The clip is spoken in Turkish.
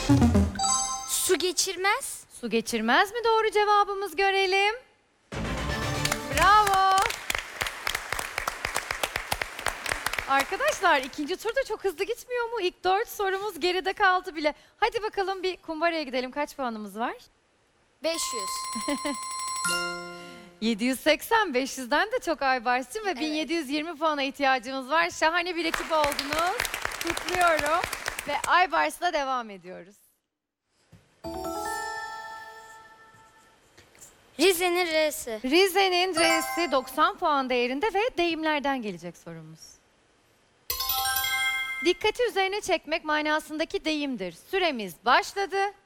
Su geçirmez. Su geçirmez mi doğru cevabımız, görelim. Bravo. Arkadaşlar ikinci turda çok hızlı gitmiyor mu? İlk 4 sorumuz geride kaldı bile. Hadi bakalım bir kumbaraya gidelim. Kaç puanımız var? 500. 780, 500'den de çok Aybars'cığım ve 1720 puana ihtiyacımız var. Şahane bir ekip oldunuz. Kutluyorum ve Aybars'la devam ediyoruz. Rize'nin R'si. Rize'nin R'si 90 puan değerinde ve deyimlerden gelecek sorumuz. Dikkati üzerine çekmek manasındaki deyimdir. Süremiz başladı.